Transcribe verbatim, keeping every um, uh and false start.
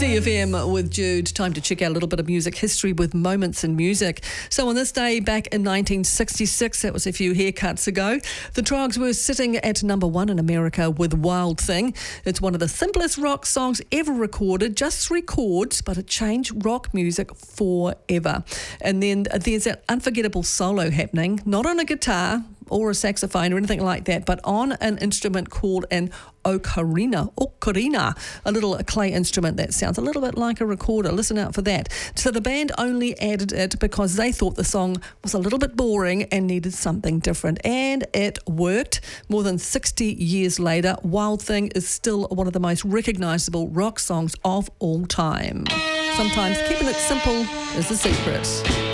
T F M with Jude. Time to check out a little bit of music history with Moments in Music. So on this day back in nineteen sixty-six, that was a few haircuts ago, the Troggs were sitting at number one in America with Wild Thing. It's one of the simplest rock songs ever recorded, just three chords, but it changed rock music forever. And then there's that unforgettable solo happening, not on a guitar or a saxophone or anything like that, but on an instrument called an ocarina, ocarina, a little clay instrument that sounds a little bit like a recorder. Listen out for that. So the band only added it because they thought the song was a little bit boring and needed something different. And it worked. More than sixty years later, Wild Thing is still one of the most recognisable rock songs of all time. Sometimes keeping it simple is the secret.